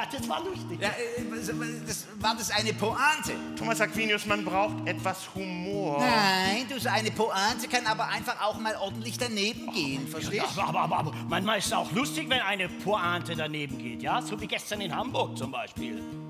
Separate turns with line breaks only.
das war lustig.
Ja, war das eine Pointe?
Thomas Aquinius, man braucht etwas Humor.
Nein, du, so eine Pointe kann aber einfach auch mal ordentlich daneben gehen, verstehst du?
Ja, aber manchmal ist es auch lustig, wenn eine Pointe daneben geht, ja? So wie gestern in Hamburg zum Beispiel.